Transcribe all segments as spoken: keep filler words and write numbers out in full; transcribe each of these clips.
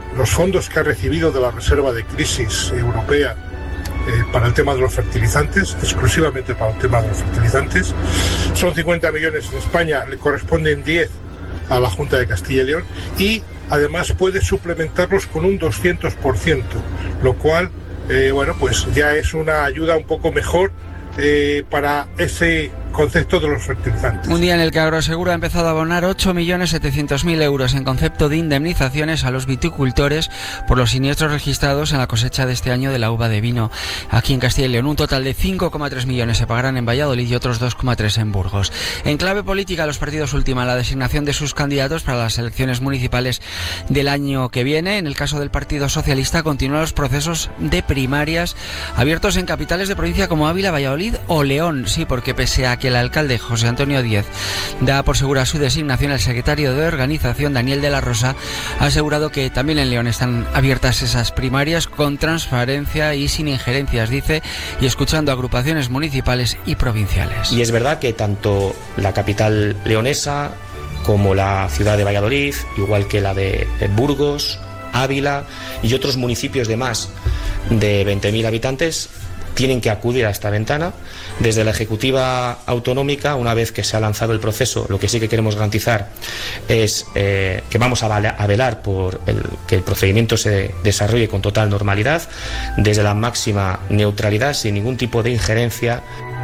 los fondos que ha recibido de la Reserva de Crisis Europea eh, para el tema de los fertilizantes, exclusivamente para el tema de los fertilizantes. Son cincuenta millones en España, le corresponden diez a la Junta de Castilla y León, y además puede suplementarlos con un doscientos por ciento, lo cual, eh, bueno, pues ya es una ayuda un poco mejor eh, para ese concepto de los fertilizantes. Un día en el que Agroseguro ha empezado a abonar ocho millones setecientos mil euros en concepto de indemnizaciones a los viticultores por los siniestros registrados en la cosecha de este año de la uva de vino aquí en Castilla y León. Un total de cinco coma tres millones se pagarán en Valladolid y otros dos coma tres en Burgos. En clave política, los partidos ultiman la designación de sus candidatos para las elecciones municipales del año que viene. En el caso del Partido Socialista, continúan los procesos de primarias abiertos en capitales de provincia como Ávila, Valladolid o León. Sí, porque pese a que el alcalde José Antonio Díez da por segura su designación, el secretario de organización Daniel de la Rosa ha asegurado que también en León están abiertas esas primarias con transparencia y sin injerencias, dice, y escuchando agrupaciones municipales y provinciales. Y es verdad que tanto la capital leonesa como la ciudad de Valladolid, igual que la de Burgos, Ávila y otros municipios de más de veinte mil habitantes, tienen que acudir a esta ventana. Desde la Ejecutiva Autonómica, una vez que se ha lanzado el proceso, lo que sí que queremos garantizar es eh, que vamos a, vala, a velar por el, que el procedimiento se desarrolle con total normalidad, desde la máxima neutralidad, sin ningún tipo de injerencia.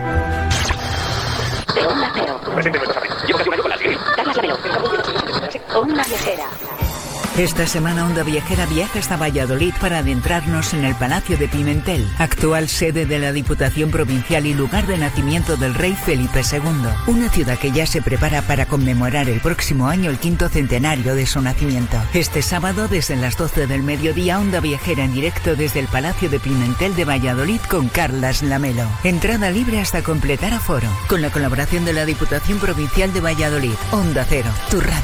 Esta semana Onda Viajera viaja hasta Valladolid para adentrarnos en el Palacio de Pimentel, actual sede de la Diputación Provincial y lugar de nacimiento del rey Felipe segundo. Una ciudad que ya se prepara para conmemorar el próximo año el quinto centenario de su nacimiento. Este sábado, desde las doce del mediodía, Onda Viajera en directo desde el Palacio de Pimentel de Valladolid con Carlas Lamelo. Entrada libre hasta completar aforo. Con la colaboración de la Diputación Provincial de Valladolid. Onda Cero, tu radio.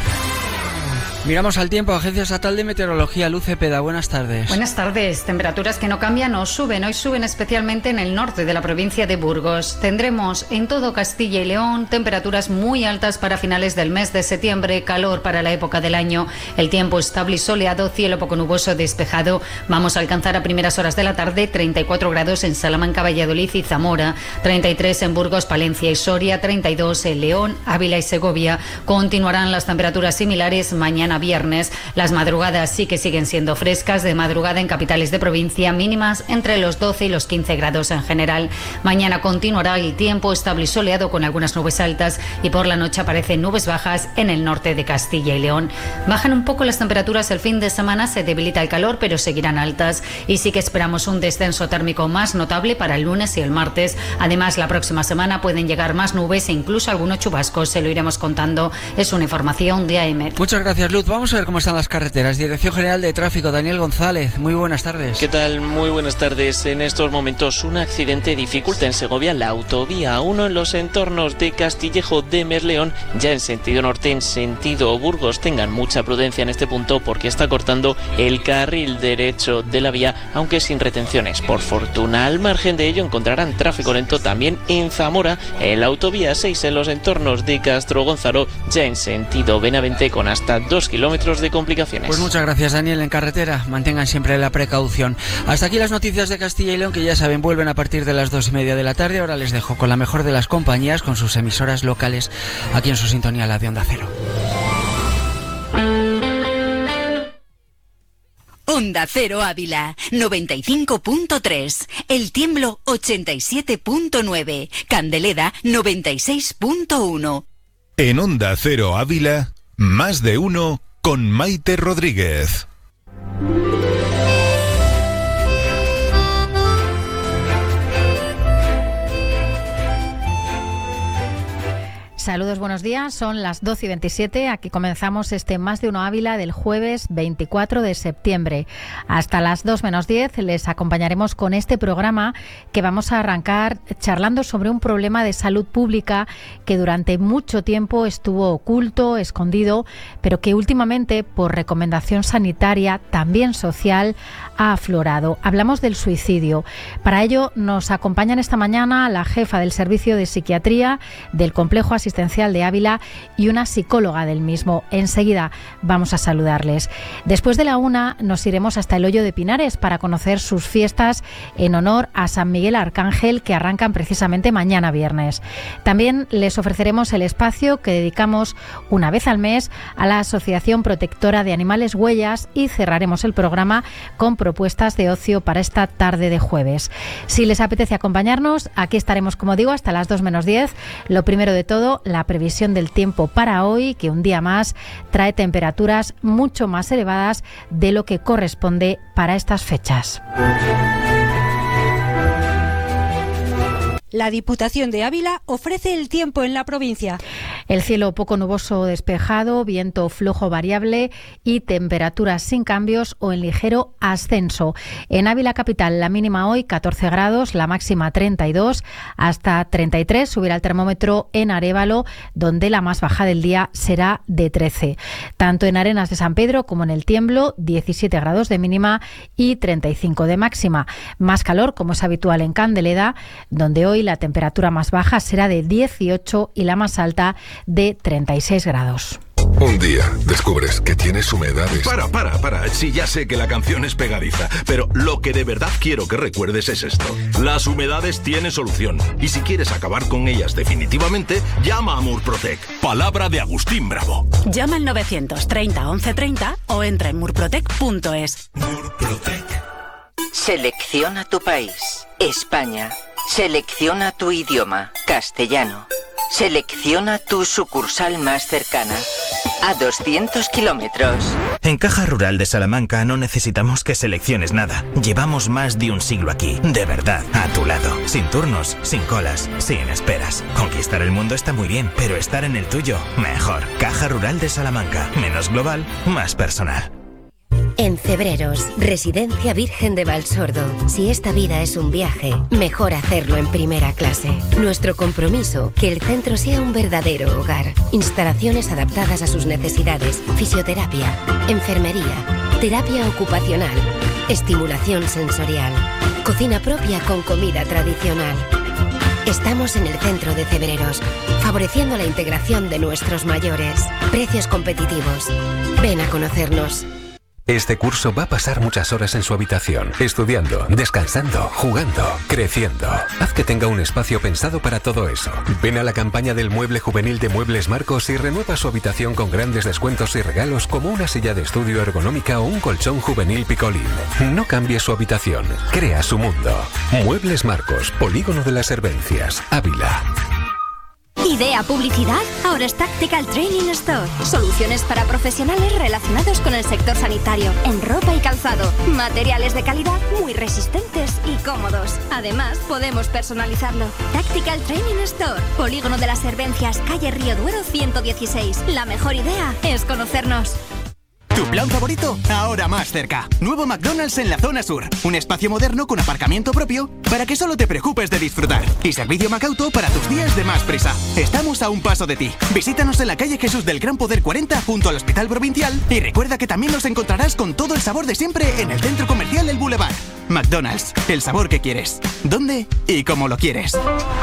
Miramos al tiempo. Agencia Estatal de Meteorología, Luz Cepeda, buenas tardes. Buenas tardes. Temperaturas que no cambian o suben. Hoy suben especialmente en el norte de la provincia de Burgos. Tendremos en todo Castilla y León temperaturas muy altas para finales del mes de septiembre, calor para la época del año. El tiempo estable y soleado, cielo poco nuboso despejado. Vamos a alcanzar a primeras horas de la tarde treinta y cuatro grados en Salamanca, Valladolid y Zamora, treinta y tres en Burgos, Palencia y Soria, treinta y dos en León, Ávila y Segovia. Continuarán las temperaturas similares mañana viernes. Las madrugadas sí que siguen siendo frescas, de madrugada en capitales de provincia, mínimas entre los doce y los quince grados en general. Mañana continuará el tiempo estable y soleado con algunas nubes altas y por la noche aparecen nubes bajas en el norte de Castilla y León. Bajan un poco las temperaturas el fin de semana, se debilita el calor, pero seguirán altas y sí que esperamos un descenso térmico más notable para el lunes y el martes. Además, la próxima semana pueden llegar más nubes e incluso algunos chubascos, se lo iremos contando. Es una información de A M E. Muchas gracias, Luz. Vamos a ver cómo están las carreteras. Dirección General de Tráfico, Daniel González. Muy buenas tardes. ¿Qué tal? Muy buenas tardes. En estos momentos un accidente dificulta en Segovia la autovía A uno en los entornos de Castillejo de Merleón, ya en sentido norte, en sentido Burgos. Tengan mucha prudencia en este punto porque está cortando el carril derecho de la vía, aunque sin retenciones. Por fortuna, al margen de ello encontrarán tráfico lento también en Zamora, en la autovía seis en los entornos de Castro Gonzalo, ya en sentido Benavente con hasta dos kilómetros de complicaciones. Pues muchas gracias, Daniel. En carretera mantengan siempre la precaución. Hasta aquí las noticias de Castilla y León, que ya saben vuelven a partir de las dos y media de la tarde. Ahora les dejo con la mejor de las compañías, con sus emisoras locales aquí en su sintonía, la de Onda Cero. Onda Cero Ávila, noventa y cinco punto tres, El Tiemblo ochenta y siete punto nueve, Candeleda noventa y seis punto uno. En Onda Cero Ávila, más de uno con Maite Rodríguez. Saludos, buenos días. Son las doce y veintisiete. Aquí comenzamos este Más de Uno Ávila del jueves veinticuatro de septiembre. Hasta las dos menos diez les acompañaremos con este programa que vamos a arrancar charlando sobre un problema de salud pública que durante mucho tiempo estuvo oculto, escondido, pero que últimamente, por recomendación sanitaria, también social, ha aflorado. Hablamos del suicidio. Para ello nos acompañan esta mañana la jefa del Servicio de Psiquiatría del Complejo Asistencial asistencial de Ávila y una psicóloga del mismo. Enseguida vamos a saludarles. Después de la una nos iremos hasta el Hoyo de Pinares para conocer sus fiestas en honor a San Miguel Arcángel, que arrancan precisamente mañana viernes. También les ofreceremos el espacio que dedicamos una vez al mes a la Asociación Protectora de Animales Huellas y cerraremos el programa con propuestas de ocio para esta tarde de jueves. Si les apetece acompañarnos, aquí estaremos, como digo, hasta las dos menos diez. Lo primero de todo, la previsión del tiempo para hoy, que un día más trae temperaturas mucho más elevadas de lo que corresponde para estas fechas. La Diputación de Ávila ofrece el tiempo en la provincia. El cielo poco nuboso despejado, viento flojo variable y temperaturas sin cambios o en ligero ascenso. En Ávila capital la mínima hoy catorce grados, la máxima treinta y dos, hasta treinta y tres subirá el termómetro en Arévalo, donde la más baja del día será de trece. Tanto en Arenas de San Pedro como en El Tiemblo, diecisiete grados de mínima y treinta y cinco de máxima. Más calor, como es habitual en Candeleda, donde hoy la temperatura más baja será de dieciocho y la más alta de treinta y seis grados. Un día descubres que tienes humedades. Para, para, para. Sí, ya sé que la canción es pegadiza, pero lo que de verdad quiero que recuerdes es esto. Las humedades tienen solución. Y si quieres acabar con ellas definitivamente, llama a Murprotec. Palabra de Agustín Bravo. Llama al novecientos treinta once treinta o entra en murprotec punto es. Murprotec. Selecciona tu país. España. Selecciona tu idioma, castellano. Selecciona tu sucursal más cercana, a doscientos kilómetros. En Caja Rural de Salamanca no necesitamos que selecciones nada. Llevamos más de un siglo aquí, de verdad, a tu lado. Sin turnos, sin colas, sin esperas. Conquistar el mundo está muy bien, pero estar en el tuyo, mejor. Caja Rural de Salamanca, menos global, más personal. En Cebreros, Residencia Virgen de Valsordo. Si esta vida es un viaje, mejor hacerlo en primera clase. Nuestro compromiso, que el centro sea un verdadero hogar. Instalaciones adaptadas a sus necesidades, fisioterapia, enfermería, terapia ocupacional, estimulación sensorial, cocina propia con comida tradicional. Estamos en el centro de Cebreros, favoreciendo la integración de nuestros mayores. Precios competitivos. Ven a conocernos. Este curso va a pasar muchas horas en su habitación, estudiando, descansando, jugando, creciendo. Haz que tenga un espacio pensado para todo eso. Ven a la campaña del mueble juvenil de Muebles Marcos y renueva su habitación con grandes descuentos y regalos como una silla de estudio ergonómica o un colchón juvenil Picolín. No cambie su habitación, crea su mundo. Muebles Marcos, Polígono de las Herbencias, Ávila. ¿Idea publicidad? Ahora es Tactical Training Store. Soluciones para profesionales relacionados con el sector sanitario, en ropa y calzado. Materiales de calidad muy resistentes y cómodos. Además, podemos personalizarlo. Tactical Training Store. Polígono de las Herbencias, calle Río Duero ciento dieciséis. La mejor idea es conocernos. ¿Tu plan favorito? Ahora más cerca. Nuevo McDonald's en la zona sur. Un espacio moderno con aparcamiento propio para que solo te preocupes de disfrutar. Y servicio Macauto para tus días de más prisa. Estamos a un paso de ti. Visítanos en la calle Jesús del Gran Poder cuarenta junto al Hospital Provincial y recuerda que también nos encontrarás con todo el sabor de siempre en el centro comercial El Boulevard. McDonald's, el sabor que quieres. ¿Dónde y cómo lo quieres?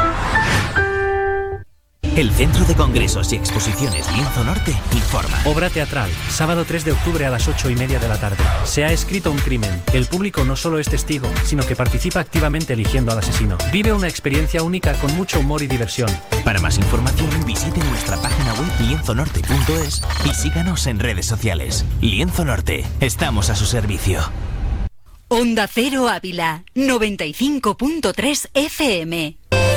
El Centro de Congresos y Exposiciones Lienzo Norte informa. Obra teatral, sábado tres de octubre a las ocho y media de la tarde. Se ha escrito un crimen. El público no solo es testigo, sino que participa activamente eligiendo al asesino. Vive una experiencia única con mucho humor y diversión. Para más información, visite nuestra página web lienzo norte punto es y síganos en redes sociales. Lienzo Norte, estamos a su servicio. Onda Cero Ávila, noventa y cinco punto tres F M.